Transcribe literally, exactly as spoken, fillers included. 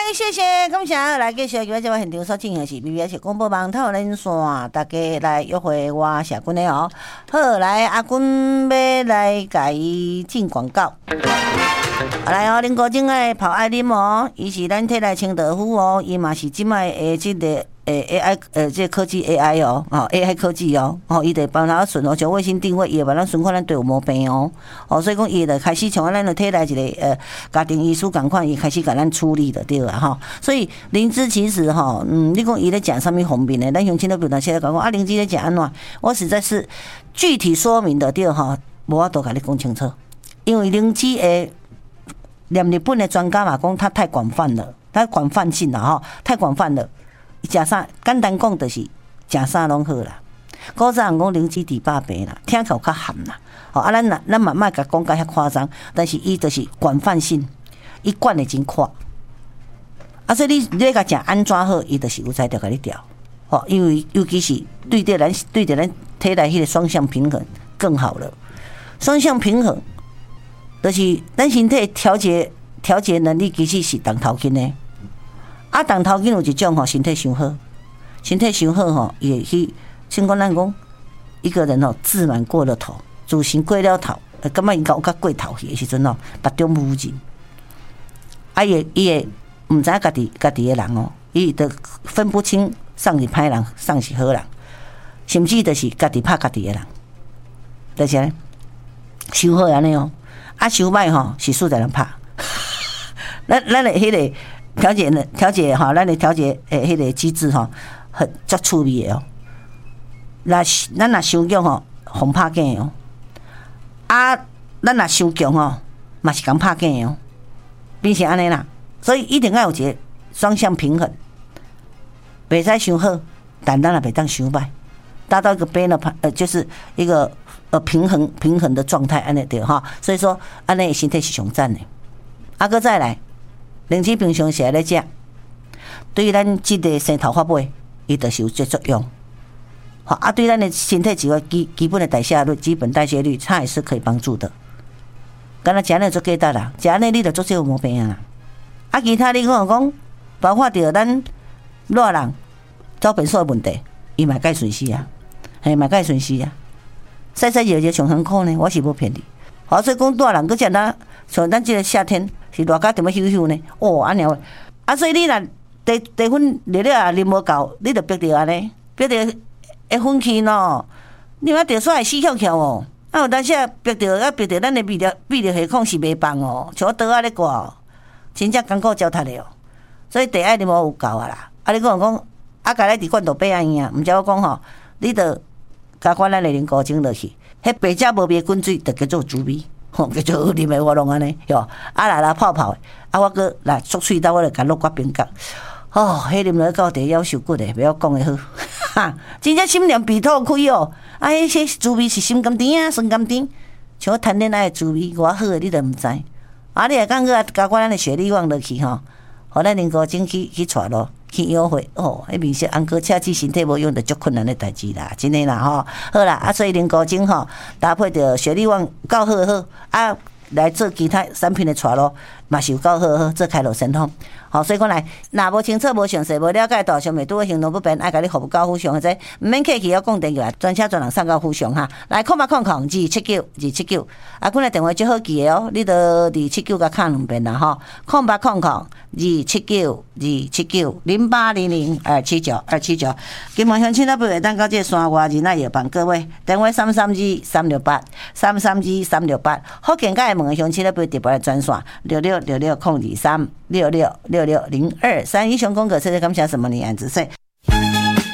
谢谢，感谢来继续今日这现场所进行的是 B B S 广播网透连线，大家来约会我社君的哦。好，来阿君要来甲伊进广告。来哦，林国正爱泡爱啉哦，伊是咱体内清道夫哦，伊嘛是即摆诶即个诶 A I 呃即科技 A I 哦，哦 A I 科技哦，哦伊得帮咱顺哦，像卫星定位，伊会帮咱顺看咱队有毛病哦，哦所以讲伊就开始像咱的体内一个呃家庭医师共款，伊开始甲咱处理的对啊吼，所以灵芝其实吼，嗯，你讲伊咧讲什么方面的，咱乡亲都表达现在讲讲啊，灵芝咧讲安怎，我实在是具体说明的对吼，无法度甲你讲清楚，因为灵芝诶。连日本的专家嘛讲，它太广泛了，太广泛性了哈，太广泛了。食啥简单讲就是食啥拢好啦。古早人讲灵芝治百病啦，听起来较含啦。哦啊，咱咱嘛莫甲讲甲遐夸张，但是伊就是广泛性，伊管的真宽。啊，所以你你甲食安怎好，伊就是有才调甲你调。哦，因为尤其是对着咱对着咱体内迄个双向平衡更好了，双向平衡。就是咱身体调节调节能力其实是动头筋的，啊，动头筋有一种吼，身体伤好，身体伤好吼，也去像讲咱讲一个人吼自满过了头，自信过了头，感觉伊搞较过头去的时阵吼，目中无人，啊，伊伊会毋知影家己家己的人哦，伊都分不清上是歹人，上是好人，甚至就是家己拍家己的人，就是呢，伤好安尼哦。啊，伤歹吼是数在人拍，咱咱的迄个调节呢，调节吼，咱的调节诶，迄个机制吼，很足趣味的哦。那咱若伤强吼，互拍镜哦。啊，咱若伤强吼，嘛是共拍镜哦。变成安尼啦，所以一定要有一个双向平衡，袂使伤好，但咱也袂当伤歹，达到一个边的呃，就是一个。呃，平衡平衡的状态，安尼对哈，所以说安尼身体是上赞的。啊，搁再来，灵芝平常时来食，对咱即个生头发尾，伊就是有这作用。好啊，对咱的身体一个基基本的代谢率、基本代谢率，它也是可以帮助的。敢若食安尼做简单啦，食安尼你就做这有毛病啊。啊，其他你讲讲，包括着咱热人走便所的问题，伊嘛该顺势啊，嘿嘛该顺势啊。晒晒热热上很苦呢，我是无骗你。好，所以讲大人，佮像咱像咱即个夏天是热甲点要休休呢？哦，安尼啊，所以你若茶茶粉热热啊，啉无够，你就逼着安尼，逼着会分气喏。你嘛着煞会死翘翘哦。啊，有当时啊逼着啊逼着咱的泌尿泌尿系统是袂放哦，像我倒啊咧挂哦，真正艰苦糟蹋的哦。所以茶爱啉无有够啊啦。啊，你讲讲啊，家咧伫罐头杯安样，毋则我讲吼，你着。加款咱的零高精落去，迄白食无味滚水，就叫做猪味，吼，叫做啉的我拢安尼，哟，啊来来泡泡的，啊我搁来缩喙刀，我就甲落骨冰角，哦，迄啉落到底夭寿骨的，袂晓讲的好，哈，真正心凉鼻吐开哦，啊，迄些猪味是心甘甜啊，酸甘甜，像我谈恋爱的滋味，偌好的你都毋知，啊，你会讲个加款咱的雪莉旺落去吼，互咱零高精去去带咯。去约会哦，迄面色红哥车子身体无用，就足困难的代志啦，真诶啦吼。好啦，啊，所以零高精吼搭配着雪莉旺够好好啊，来做其他产品的带咯，嘛是有够好好做开路神通。好，所以讲来，若无清楚、无详细、无了解到，上面拄个行动不便，爱甲你服务到府上，或者毋免客气，要讲电话，专车专人送到府上哈。来，空八空空二七九二七九，啊，阮个电话最好记的哦，你着二七九甲敲两遍啦吼，空八空空二七九二七九零八零零二七九二七九。金门乡亲那边当到这山外人那药房，各位电话三三二三六八三三二三六八，福建甲门的乡亲那边特别的专线六六六六空二三六六六六零二三。以上讲过，谢谢感谢什么？你安子岁。